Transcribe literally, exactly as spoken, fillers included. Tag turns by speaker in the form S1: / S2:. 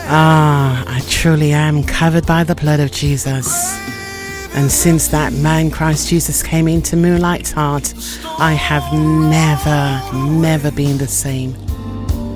S1: Ah, I truly am covered by the blood of Jesus. And since that man, Christ Jesus, came into Moonlight's heart, I have never, never been the same.